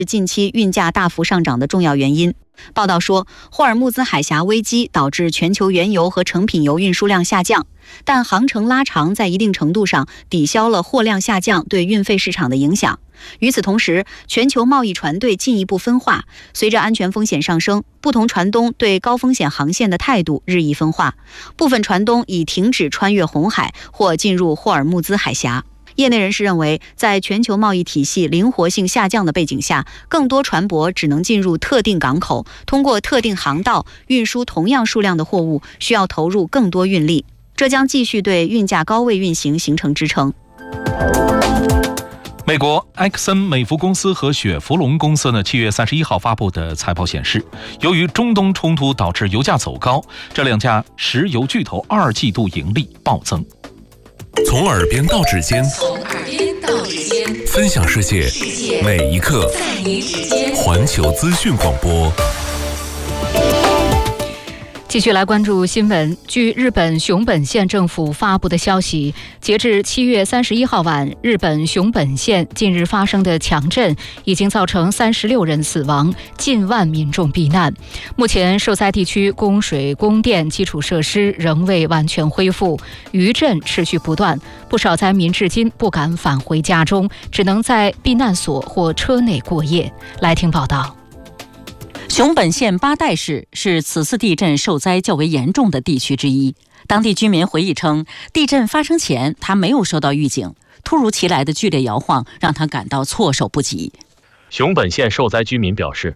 近期运价大幅上涨的重要原因。报道说，霍尔木兹海峡危机导致全球原油和成品油运输量下降，但航程拉长在一定程度上抵消了货量下降对运费市场的影响。与此同时，全球贸易船队进一步分化，随着安全风险上升，不同船东对高风险航线的态度日益分化，部分船东已停止穿越红海或进入霍尔木兹海峡。业内人士认为，在全球贸易体系灵活性下降的背景下，更多船舶只能进入特定港口，通过特定航道运输同样数量的货物，需要投入更多运力，这将继续对运价高位运行形成支撑。 美国埃克森美孚公司和雪佛龙公司7月31号发布的财报显示，由于中东冲突导致油价走高，这两家石油巨头2季度盈利暴增。 从耳边到指尖，分享世界每一刻，环球资讯广播。 继续来关注新闻。据日本熊本县政府发布的消息，截至7月31号晚，日本熊本县近日发生的强震已经造成36人死亡，近万民众避难。目前受灾地区供水、供电基础设施仍未完全恢复，余震持续不断，不少灾民至今不敢返回家中，只能在避难所或车内过夜。来听报道。 熊本县八代市是此次地震受灾较为严重的地区之一。当地居民回忆称，地震发生前他没有收到预警，突如其来的剧烈摇晃让他感到措手不及。 熊本县受灾居民表示，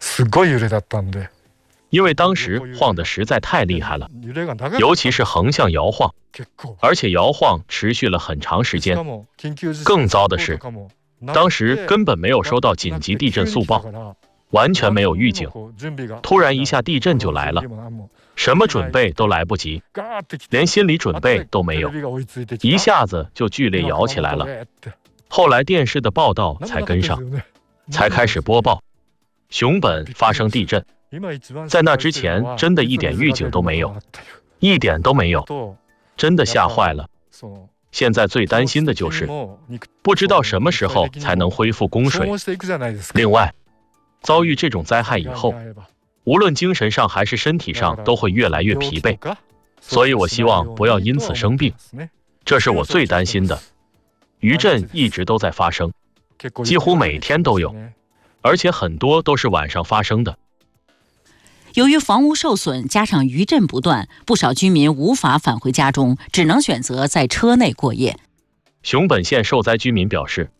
因为当时晃得实在太厉害了，尤其是横向摇晃，而且摇晃持续了很长时间。更糟的是，当时根本没有收到紧急地震速报，完全没有预警，突然一下地震就来了，什么准备都来不及，连心理准备都没有，一下子就剧烈摇起来了。后来电视的报道才跟上，才开始播报熊本发生地震。在那之前真的一点预警都没有，一点都没有，真的吓坏了。现在最担心的就是不知道什么时候才能恢复供水。另外，遭遇这种灾害以后，无论精神上还是身体上都会越来越疲惫，所以我希望不要因此生病，这是我最担心的。余震一直都在发生，几乎每天都有，而且很多都是晚上发生的。 由于房屋受损，加上余震不断，不少居民无法返回家中，只能选择在车内过夜。 熊本县受灾居民表示，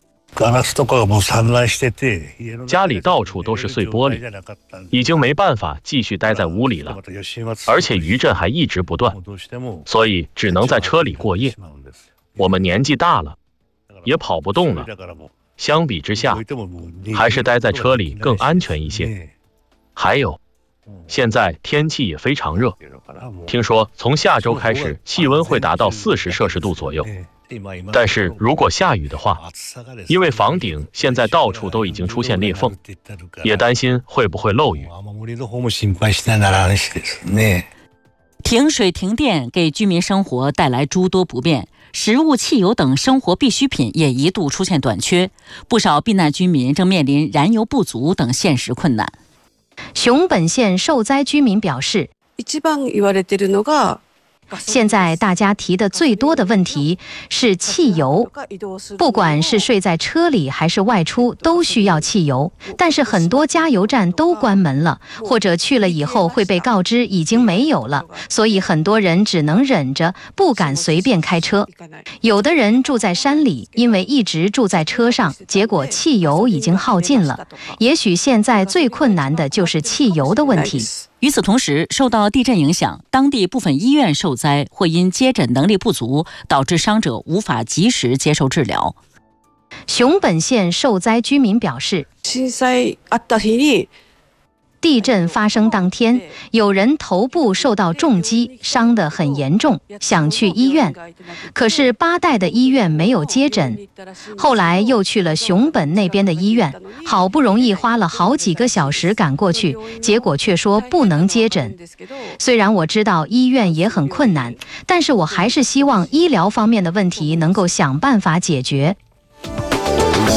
家里到处都是碎玻璃，已经没办法继续待在屋里了，而且余震还一直不断，所以只能在车里过夜。我们年纪大了，也跑不动了，相比之下，还是待在车里更安全一些。还有，现在天气也非常热，听说从下周开始气温会达到40摄氏度左右。但是如果下雨的话，因为房顶现在到处都已经出现裂缝，也担心会不会漏雨。 停水停电给居民生活带来诸多不便，食物、汽油等生活必需品也一度出现短缺，不少避难居民正面临燃油不足等现实困难。 熊本县受灾居民表示，现在大家提的最多的问题是汽油，不管是睡在车里还是外出都需要汽油，但是很多加油站都关门了，或者去了以后会被告知已经没有了，所以很多人只能忍着，不敢随便开车。有的人住在山里，因为一直住在车上，结果汽油已经耗尽了。也许现在最困难的就是汽油的问题。 与此同时，受到地震影响，当地部分医院受灾或因接诊能力不足，导致伤者无法及时接受治疗。 熊本县受灾居民表示，地震发生当天，有人头部受到重击，伤得很严重，想去医院，可是八代的医院没有接诊，后来又去了熊本那边的医院，好不容易花了好几个小时赶过去，结果却说不能接诊。虽然我知道医院也很困难，但是我还是希望医疗方面的问题能够想办法解决。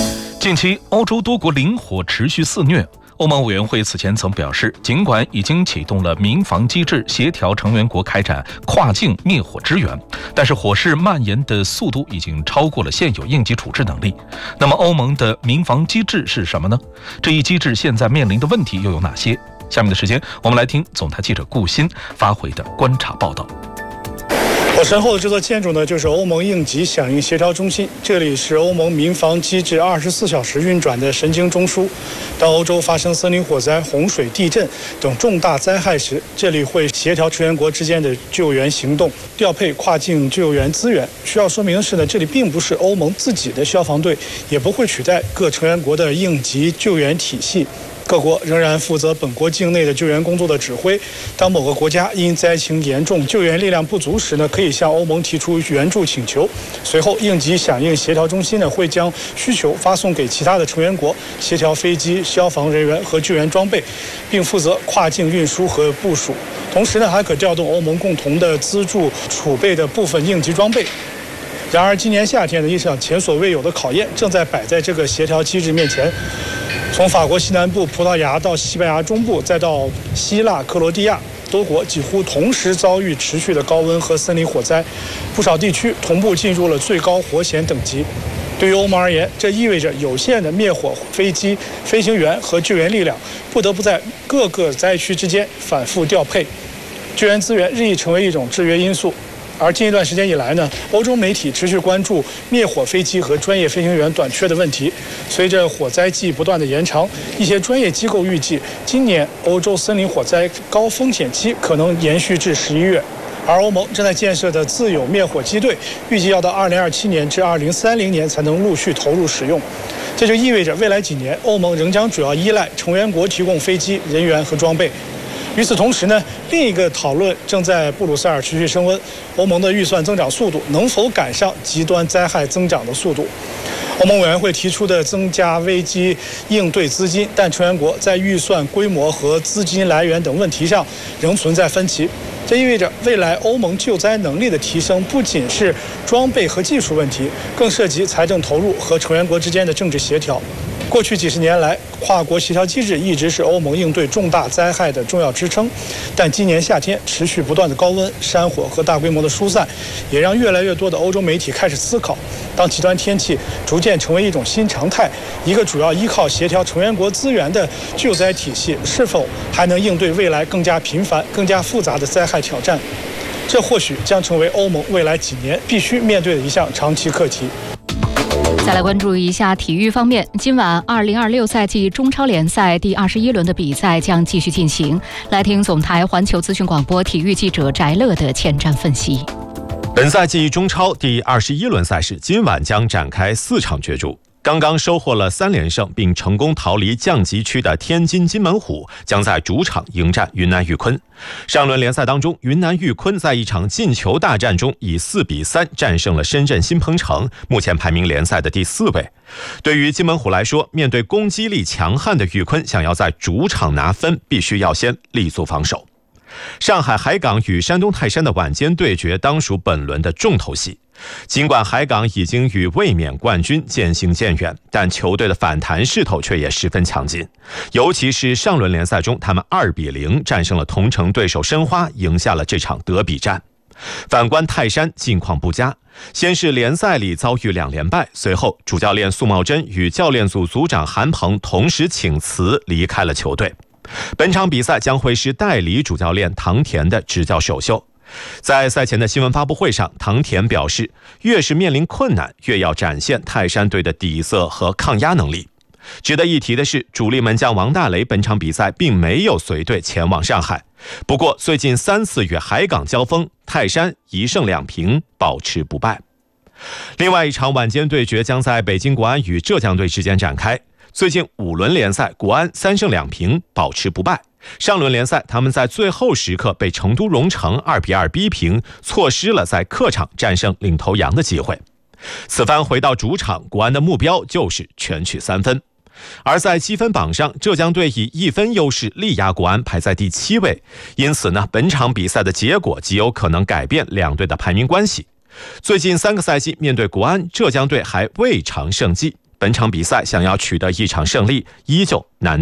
近期，欧洲多国林火持续肆虐。欧盟委员会此前曾表示，尽管已经启动了民防机制，协调成员国开展跨境灭火支援，但是火势蔓延的速度已经超过了现有应急处置能力。那么，欧盟的民防机制是什么呢？这一机制现在面临的问题又有哪些？下面的时间，我们来听总台记者顾鑫发回的观察报道。 我身后的这座建筑呢，就是欧盟应急响应协调中心。这里是欧盟民防机制24小时运转的神经中枢。当欧洲发生森林火灾、洪水、地震等重大灾害时，这里会协调成员国之间的救援行动，调配跨境救援资源。需要说明的是呢，这里并不是欧盟自己的消防队，也不会取代各成员国的应急救援体系。各国仍然负责本国境内的救援工作的指挥。当某个国家因灾情严重、救援力量不足时呢，可以向欧盟提出援助请求。随后，应急响应协调中心呢会将需求发送给其他的成员国，协调飞机、消防人员和救援装备，并负责跨境运输和部署。同时呢，还可调动欧盟共同的资助储备的部分应急装备。然而，今年夏天的一场前所未有的考验正在摆在这个协调机制面前。从法国西南部、葡萄牙到西班牙中部，再到希腊、克罗地亚，多国几乎同时遭遇持续的高温和森林火灾，不少地区同步进入了最高火险等级。对于欧盟而言，这意味着有限的灭火飞机、飞行员和救援力量不得不在各个灾区之间反复调配，救援资源日益成为一种制约因素。而近一段时间以来呢，欧洲媒体持续关注灭火飞机和专业飞行员短缺的问题。随着火灾季不断的延长，一些专业机构预计，今年欧洲森林火灾高风险期可能延续至11月。而欧盟正在建设的自有灭火机队，预计要到2027年至2030年才能陆续投入使用。这就意味着未来几年，欧盟仍将主要依赖成员国提供飞机、人员和装备。与此同时呢，另一个讨论正在布鲁塞尔持续升温，欧盟的预算增长速度能否赶上极端灾害增长的速度？欧盟委员会提出的增加危机应对资金，但成员国在预算规模和资金来源等问题上仍存在分歧。这意味着未来欧盟救灾能力的提升不仅是装备和技术问题，更涉及财政投入和成员国之间的政治协调。过去几十年来，跨国协调机制一直是欧盟应对重大灾害的重要支撑，但今年夏天持续不断的高温、山火和大规模的疏散，也让越来越多的欧洲媒体开始思考，当极端天气逐渐成为一种新常态，一个主要依靠协调成员国资源的救灾体系是否还能应对未来更加频繁、更加复杂的灾害挑战？这或许将成为欧盟未来几年必须面对的一项长期课题。 再来关注一下体育方面，今晚2026赛季中超联赛第21轮的比赛将继续进行。来听总台环球资讯广播体育记者翟乐的前瞻分析。 本赛季中超第21轮赛事今晚将展开4场角逐。刚刚收获了3连胜并成功逃离降级区的天津津门虎将在主场迎战云南玉昆。上轮联赛当中，云南玉昆在一场进球大战中以4-3战胜了深圳新鹏城，目前排名联赛的第4位。对于津门虎来说，面对攻击力强悍的玉昆，想要在主场拿分，必须要先立足防守。上海海港与山东泰山的晚间对决当属本轮的重头戏。尽管海港已经与卫冕冠军渐行渐远，但球队的反弹势头却也十分强劲。尤其是上轮联赛中，他们2-0战胜了同城对手申花，赢下了这场德比战。反观泰山近况不佳，先是联赛里遭遇2连败，随后主教练苏茂贞与教练组组长韩鹏同时请辞离开了球队。本场比赛将会是代理主教练唐田的执教首秀。在赛前的新闻发布会上，唐田表示，越是面临困难，越要展现泰山队的底色和抗压能力。值得一提的是，主力门将王大雷本场比赛并没有随队前往上海。不过，最近3次与海港交锋，泰山1胜2平，保持不败。另外一场晚间对决将在北京国安与浙江队之间展开。最近5轮联赛，国安3胜2平，保持不败。上轮联赛，他们在最后时刻被成都蓉城2-2逼平，错失了在客场战胜领头羊的机会。此番回到主场，国安的目标就是全取3分。而在积分榜上，浙江队以1分优势力压国安，排在第7位。因此呢，本场比赛的结果极有可能改变两队的排名关系。最近3个赛季面对国安，浙江队还未尝胜绩。 本场比赛想要取得一场胜利，依旧难度